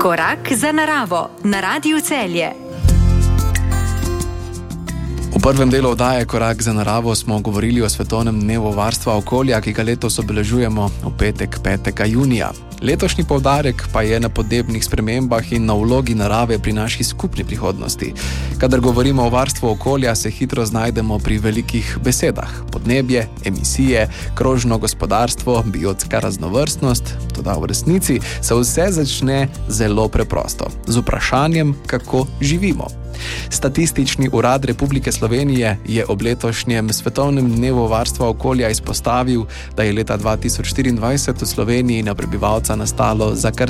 Korak za naravo na Radiu Celje. V prvem delu oddaje Korak za naravo smo govorili o svetovnem dnevu varstva okolja, ki ga letos obeležujemo v petek 5. junija. Letošnji poudarek pa je na podnebnih spremembah in na vlogi narave pri naši skupni prihodnosti. Kadar govorimo o varstvu okolja, se hitro znajdemo pri velikih besedah. Podnebje, emisije, krožno gospodarstvo, biotska raznovrstnost. Toda v resnici se vse začne zelo preprosto, z vprašanjem, kako živimo. Statistični urad Republike Slovenije je ob letošnjem svetovnem dnevu varstva okolja izpostavil, da je leta 2024 v Sloveniji na prebivalca nastalo za kar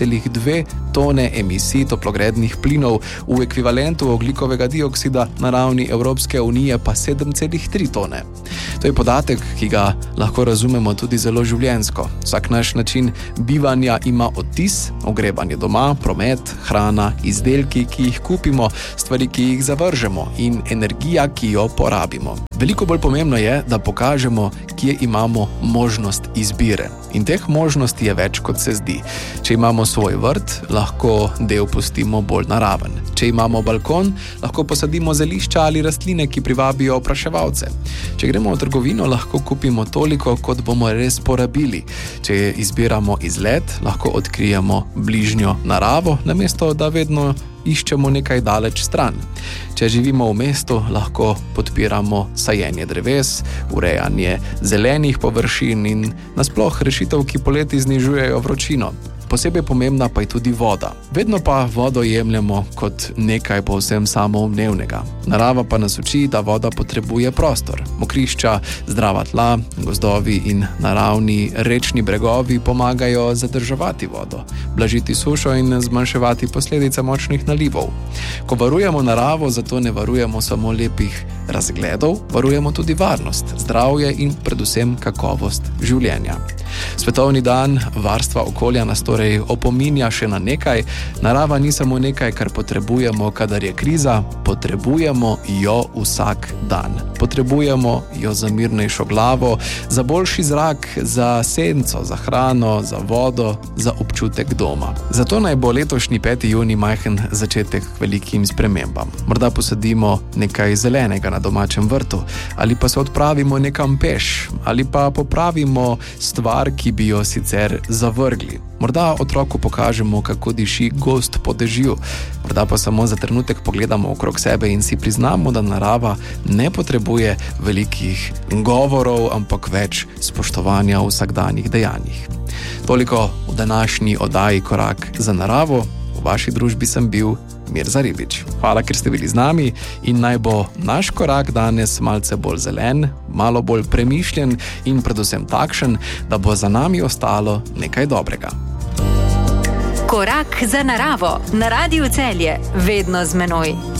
7,2 tone emisij toplogrednih plinov, v ekvivalentu ogljikovega dioksida na ravni Evropske unije pa 7,3 tone. To je podatek, ki ga lahko razumemo tudi zelo življenjsko. Vsak naš način bivanja ima odtis, ogrevanje doma, promet, hrana, izdelki, ki jih kupimo, stvari, ki jih zavržemo in energija, ki jo porabimo. Veliko bolj pomembno je, da pokažemo, kje imamo možnost izbire. In teh možnosti je več, kot se zdi. Če imamo svoj vrt, lahko del pustimo bolj naraven. Če imamo balkon, lahko posadimo zelišča ali rastline, ki privabijo opraševalce. Če gremo v trgovino, lahko kupimo toliko, kot bomo res porabili. Če izbiramo izlet, lahko odkrijemo bližnjo naravo, namesto da vedno iščemo nekaj daleč stran. Če živimo v mestu, lahko podpiramo sajenje dreves, urejanje zelenih površin in nasploh rešitev, ki poleti znižujejo vročino. Posebej pomembna pa je tudi voda. Vedno pa vodo jemljemo kot nekaj povsem samoumevnega. Narava pa nas uči, da voda potrebuje prostor. Mokrišča, zdrava tla, gozdovi in naravni rečni bregovi pomagajo zadrževati vodo, blažiti sušo in zmanjševati posledice močnih nalivov. Ko varujemo naravo, zato ne varujemo samo lepih razgledov, varujemo tudi varnost, zdravje in predvsem kakovost življenja. Svetovni dan varstva okolja nas torej opominja še na nekaj. Narava ni samo nekaj, kar potrebujemo, kadar je kriza, potrebujemo jo vsak dan. Potrebujemo jo za mirnejšo glavo, za boljši zrak, za senco, za hrano, za vodo, za občutek doma. Zato naj bo letošnji 5. junij majhen začetek velikim spremembam. Morda posadimo nekaj zelenega na domačem vrtu, ali pa se odpravimo nekam peš, ali pa popravimo stvar, ki bi jo sicer zavrgli. Morda otroku pokažemo, kako diši gozd po dežju. Morda pa samo za trenutek pogledamo okrog sebe in si priznamo, da narava ne potrebuje velikih govorov, ampak več spoštovanja v vsakdanjih dejanjih. Toliko v današnji oddaji Korak za naravo. V vaši družbi sem bil Mirza Ribič. Hvala, ker ste bili z nami in naj bo naš korak danes malce bolj zelen, malo bolj premišljen in predvsem takšen, da bo za nami ostalo nekaj dobrega. Korak za naravo na Radiu Celje, vedno z menoj.